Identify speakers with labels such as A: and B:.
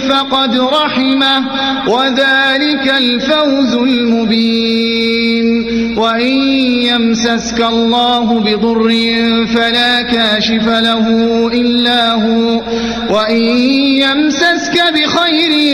A: فقد رحمه وذلك الفوز المبين. وإن يمسسك الله بضر فلا كاشف له إلا هو، وإن يمسسك بخير